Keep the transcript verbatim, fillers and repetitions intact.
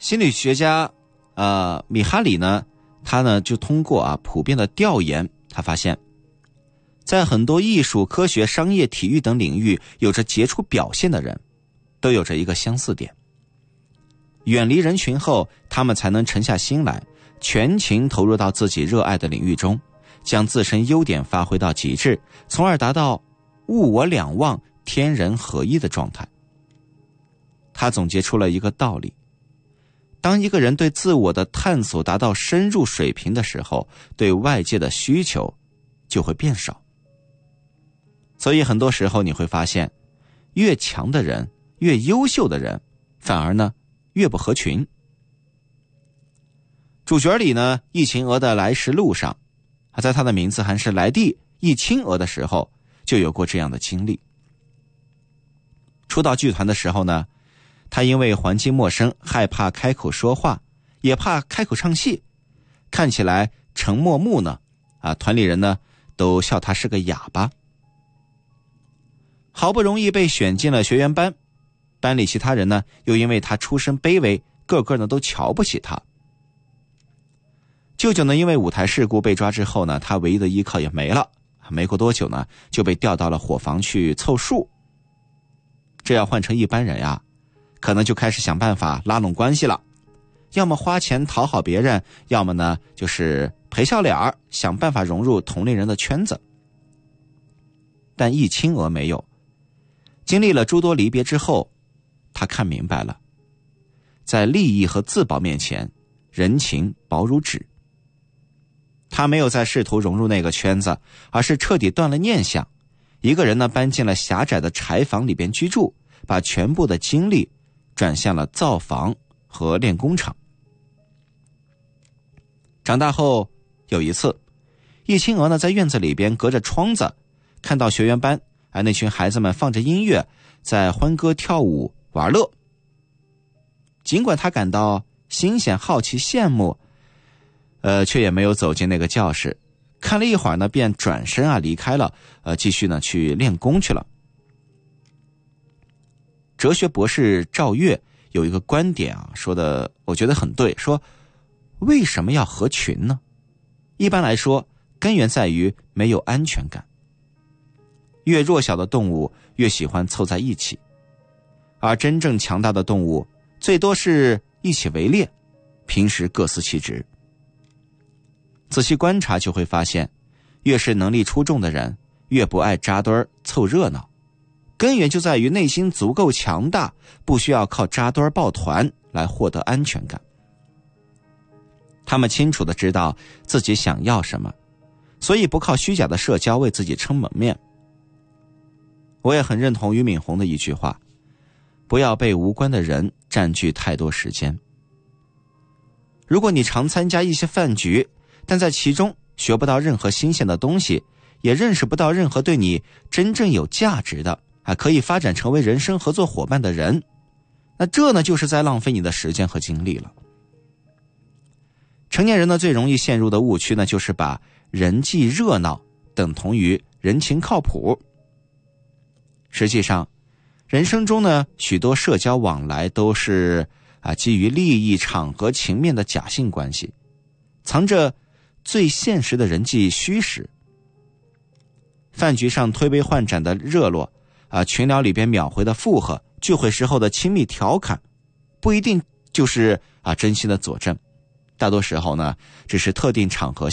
心理学家呃米哈里呢，他呢就通过啊普遍的调研，他发现在很多艺术、科学、商业、体育等领域有着杰出表现的人，都有着一个相似点：远离人群后，他们才能沉下心来，全情投入到自己热爱的领域中，将自身优点发挥到极致，从而达到物我两忘、天人合一的状态。他总结出了一个道理：当一个人对自我的探索达到深入水平的时候，对外界的需求就会变少。所以很多时候你会发现，越强的人、越优秀的人，反而呢越不合群。主角里呢，易秦娥的来时路上，在他的名字还是来帝易青娥的时候，就有过这样的经历。初到剧团的时候呢，他因为环境陌生，害怕开口说话，也怕开口唱戏，看起来沉默木讷啊，团里人呢都笑他是个哑巴。好不容易被选进了学员班，班里其他人呢又因为他出身卑微，个个呢都瞧不起他。舅舅呢因为舞台事故被抓之后呢，他唯一的依靠也没了，没过多久呢就被调到了伙房去凑数。这要换成一般人呀，可能就开始想办法拉拢关系了，要么花钱讨好别人，要么呢就是赔笑脸儿，想办法融入同龄人的圈子。但易青娥没有，经历了诸多离别之后，他看明白了，在利益和自保面前，人情薄如纸。他没有再试图融入那个圈子，而是彻底断了念想，一个人呢搬进了狭窄的柴房里边居住，把全部的精力转向了造房和练工厂。长大后有一次，易青娥呢在院子里边隔着窗子看到学员班啊那群孩子们放着音乐在欢歌跳舞玩乐。尽管他感到新鲜、好奇、羡慕，呃，却也没有走进那个教室，看了一会儿呢，便转身啊离开了，呃，继续呢去练功去了。哲学博士赵越有一个观点啊，说的我觉得很对，说为什么要合群呢？一般来说，根源在于没有安全感。越弱小的动物越喜欢凑在一起，而真正强大的动物最多是一起围猎，平时各司其职。仔细观察就会发现，越是能力出众的人，越不爱扎堆儿凑热闹，根源就在于内心足够强大，不需要靠扎堆儿抱团来获得安全感。他们清楚地知道自己想要什么，所以不靠虚假的社交为自己撑门面。我也很认同俞敏洪的一句话：不要被无关的人占据太多时间。如果你常参加一些饭局，但在其中学不到任何新鲜的东西，也认识不到任何对你真正有价值的，还可以发展成为人生合作伙伴的人，那这呢就是在浪费你的时间和精力了。成年人呢最容易陷入的误区呢，就是把人际热闹等同于人情靠谱。实际上，人生中呢许多社交往来都是啊基于利益、场合、情面的假性关系，藏着最现实的人际虚实。饭局上推杯换盏的热络啊，群聊里边秒回的附和，聚会时候的亲密调侃，不一定就是啊真心的佐证，大多时候呢只是特定场合